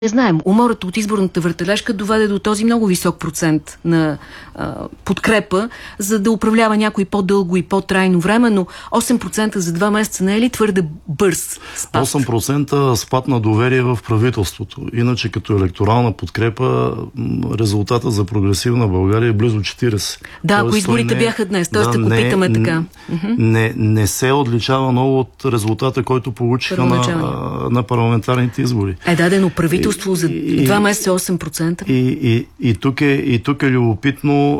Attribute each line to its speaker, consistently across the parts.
Speaker 1: Не знаем, умората от изборната въртележка доведе до този много висок процент на подкрепа, за да управлява някой по-дълго и по-трайно време, но 8% за 2 месеца не е ли твърде бърз спад?
Speaker 2: 8% спад на доверие в правителството. Иначе като електорална подкрепа резултата за прогресивна България е близо 40.
Speaker 1: Да, ако изборите бяха днес, т.е. ако питаме така.
Speaker 2: Не се отличава много от резултата, който получиха на парламентарните избори.
Speaker 1: Но правителство за 2 месеца 8%.
Speaker 2: И тук е любопитно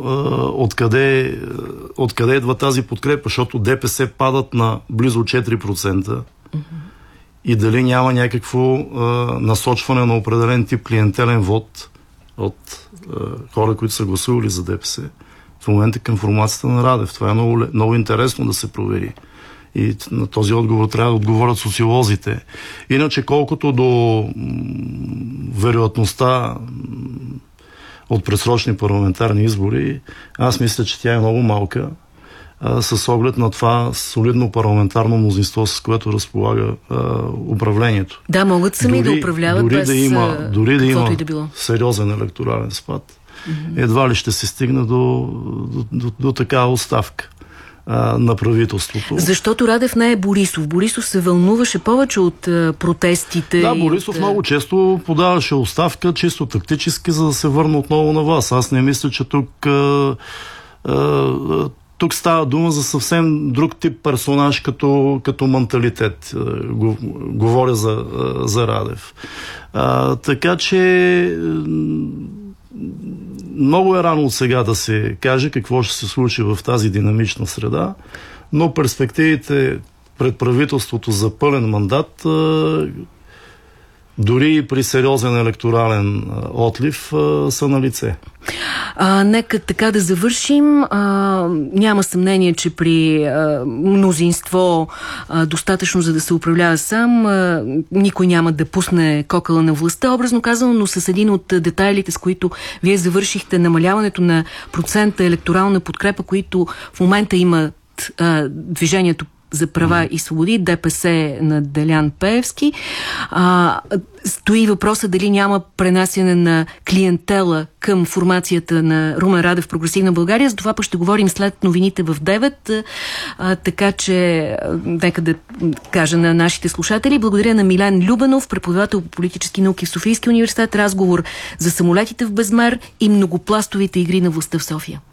Speaker 2: откъде идва тази подкрепа, защото ДПС падат на близо 4%. И дали няма някакво насочване на определен тип клиентелен вод от хора, които са гласували за ДПС в момента към формацията на Радев. Това е много интересно да се провери. И на този отговор трябва да отговорят социолозите. Иначе, колкото до вероятността от предсрочни парламентарни избори, аз мисля, че тя е много малка, с оглед на това солидно парламентарно мнозинство, с което разполага управлението.
Speaker 1: Да, могат сами да управляват без
Speaker 2: да има сериозен електорален спад. Едва ли ще се стигне до такава оставка на правителството.
Speaker 1: Защото Радев не е Борисов. Борисов се вълнуваше повече от протестите.
Speaker 2: Да, Борисов много често подаваше оставка, чисто тактически, за да се върне отново на власт. Аз не мисля, че тук става дума за съвсем друг тип персонаж като менталитет. Говоря за Радев. Така че много е рано от сега да се каже какво ще се случи в тази динамична среда, но перспективите пред правителството за пълен мандат, дори и при сериозен електорален отлив, са на лице.
Speaker 1: Нека така да завършим. Няма съмнение, че при мнозинство достатъчно за да се управлява сам, никой няма да пусне кокала на властта, образно казано, но с един от детайлите, с които вие завършихте, намаляването на процента електорална подкрепа, които в момента имат Движението за права и свободи, ДПС на Делян Пеевски. Стои въпроса дали няма пренасяне на клиентела към формацията на Румен Радев в Прогресивна България. За това пък ще говорим след новините в 9. Така че, нека да кажа на нашите слушатели. Благодаря на Милен Любенов, преподавател по политически науки в Софийския университет. Разговор за самолетите в безмер и многопластовите игри на властта в София.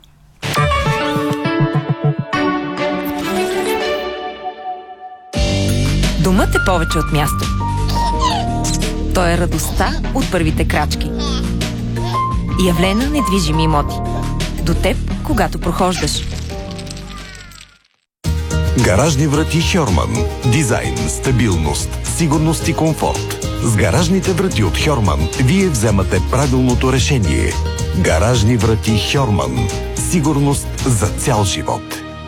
Speaker 3: Домът е повече от място. Той е радостта от първите крачки. Явлена недвижими имоти. До теб, когато прохождаш.
Speaker 4: Гаражни врати Хьорман. Дизайн, стабилност, сигурност и комфорт. С гаражните врати от Хьорман вие вземате правилното решение. Гаражни врати Хьорман. Сигурност за цял живот.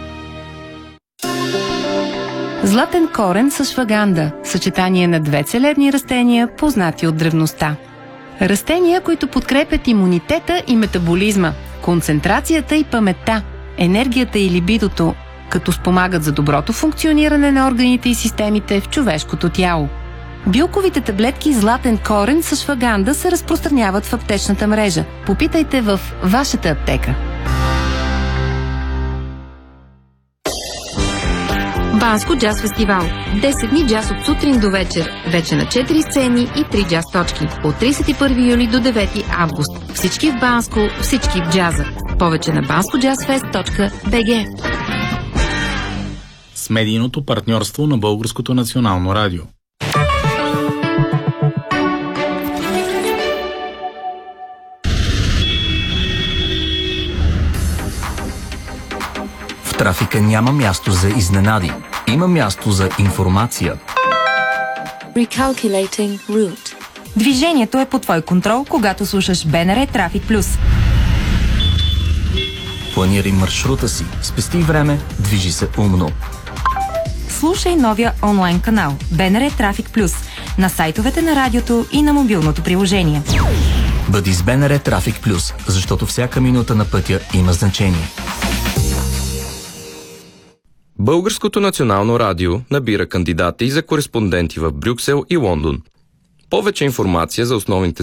Speaker 5: Златен корен с шваганда – съчетание на две целебни растения, познати от древността. Растения, които подкрепят имунитета и метаболизма, концентрацията и паметта, енергията и либидото, като спомагат за доброто функциониране на органите и системите в човешкото тяло. Билковите таблетки Златен корен с шваганда се разпространяват в аптечната мрежа. Попитайте в вашата аптека.
Speaker 6: Банско джаз фестивал. 10 дни джаз от сутрин до вечер. Вече на 4 сцени и 3 джаз точки. От 31 юли до 9 август. Всички в Банско, всички в джаза. Повече на banscojazzfest.bg.
Speaker 7: С медийното партньорство на Българското национално радио.
Speaker 8: В трафика няма място за изненади. Има място за информация.
Speaker 9: Recalculating route.
Speaker 3: Движението е под твой контрол, когато слушаш БНР Трафик Плюс.
Speaker 8: Планирай маршрута си, спести време, движи се умно.
Speaker 3: Слушай новия онлайн канал БНР Трафик Плюс на сайтовете на радиото и на мобилното приложение.
Speaker 8: Бъди с БНР Трафик Плюс, защото всяка минута на пътя има значение.
Speaker 10: Българското национално радио набира кандидати за кореспонденти в Брюксел и Лондон.
Speaker 9: Повече информация за основните